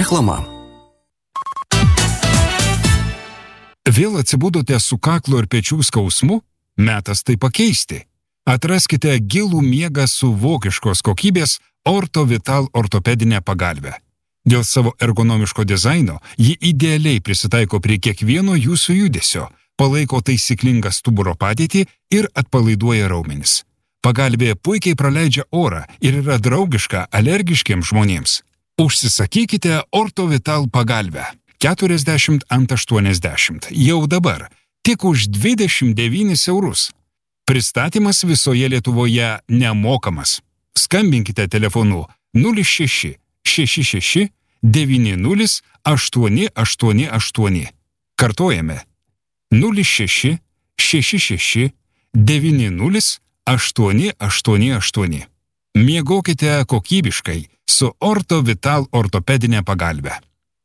Reklama. Vėl atsibudote su kaklo ir pečių skausmu? Metas tai pakeisti. Atraskite gilų miegą su vokiškos kokybės Orto Vital ortopedinę pagalvę. Dėl savo ergonomiško dizaino ji idealiai prisitaiko prie kiekvieno jūsų judesio, palaiko taisyklingą stuburo padėtį ir atpalaiduoja raumenis. Pagalvė puikiai praleidžia orą ir yra draugiška alergiškiems žmonėms. Užsisakykite Orto Vital pagalvę 40 ant 80 jau dabar, tik už 29 eurus. Pristatymas visoje Lietuvoje nemokamas. Skambinkite telefonu 06 66 90 888. Kartojame 06 66 90 888. Miegokite kokybiškai su Orto Vital ortopedinė pagalvė.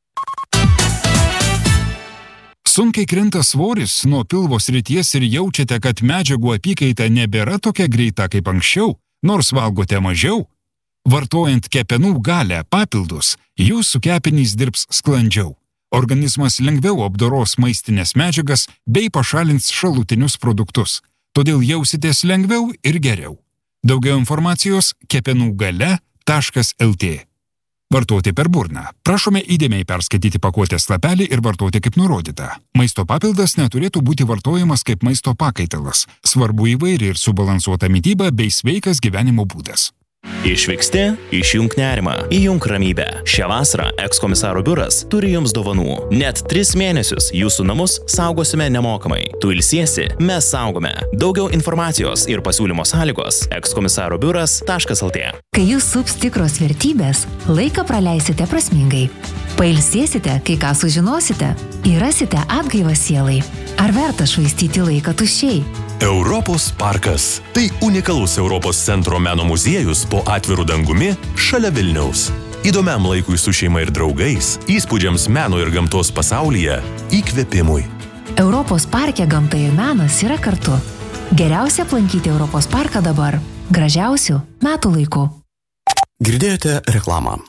Sunkiai krinta svoris nuo pilvo srities ir jaučiate, kad medžiagų apykaita nebėra tokia greita kaip anksčiau, nors valgote mažiau? Vartojant kepenų galę papildus, jūsų kepenys dirbs sklandžiau. Organizmas lengviau apdoros maistinės medžiagas bei pašalins šalutinius produktus. Todėl jausitės lengviau ir geriau. Daugiau informacijos kepenugale.lt. Vartoti per burną. Prašome įdėmiai perskaityti pakuotės lapelį ir vartoti kaip nurodyta. Maisto papildas neturėtų būti vartojamas kaip maisto pakaitalas. Svarbu įvairi ir subalansuota mityba bei sveikas gyvenimo būdas. Išvyksti, išjunk nerimą, įjunk ramybę. Šią vasarą ekskomisaro biuras turi jums dovanų. Net 3 mėnesius jūsų namus saugosime nemokamai. Tu ilsiesi, mes saugome. Daugiau informacijos ir pasiūlymo sąlygos ekskomisaro biuras.lt. Kai jūs sups tikros vertybės, laiką praleisite prasmingai. Pailsėsite, kai ką sužinosite, įrasite atgaivą sielai. Ar verta švaistyti laiką tuščiai? Europos parkas. Tai unikalus Europos centro meno muziejus po atviru dangumi šalia Vilniaus. Įdomiam laikui su šeima ir draugais, įspūdžiams meno ir gamtos pasaulyje, įkvėpimui. Europos parke gamta ir menas yra kartu. Geriausia aplankyti Europos parką dabar. Gražiausių metų laikų. Girdėjote reklamą.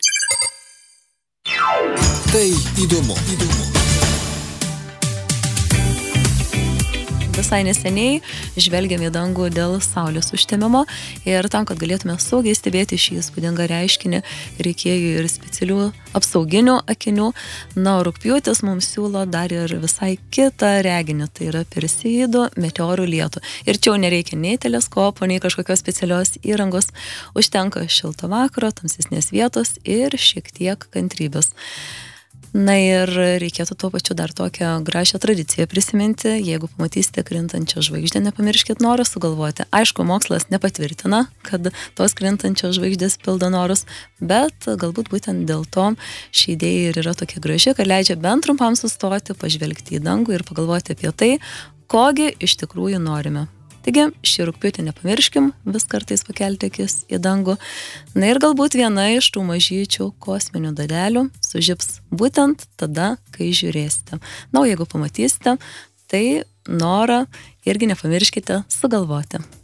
Tai įdomu. Visai neseniai žvelgiam į dangų dėl saulės užtemimo ir tam, kad galėtume saugiai stebėti šį įspūdingą reiškinį, reikėjo ir specialių apsauginių akinių. Na, rugpjūtis mums siūlo dar ir visai kitą reginį, tai yra Perseidų meteorų lietų. Ir čia jau nereikia nei teleskopo, nei kažkokios specialios įrangos, užtenka šilto vakaro, tamsesnės vietos ir šiek tiek kantrybės. Na ir reikėtų tuo pačiu dar tokią gražią tradiciją prisiminti. Jeigu pamatysite krintančią žvaigždę, nepamirškit norą sugalvoti. Aišku, mokslas nepatvirtina, kad tos krintančios žvaigždės pildo norus, bet galbūt būtent dėl to ši idėja ir yra tokia graži, kad leidžia bent trumpam sustoti, pažvelgti į dangų ir pagalvoti apie tai, kogi iš tikrųjų norime. Taigi, šį rugpjūtį nepamirškim, vis kartais pakelti akis į dangų. Na ir galbūt viena iš tų mažyčių kosminių dalelių sužibs būtent tada, kai žiūrėsite. Na, o jeigu pamatysite, tai norą irgi nepamirškite sugalvoti.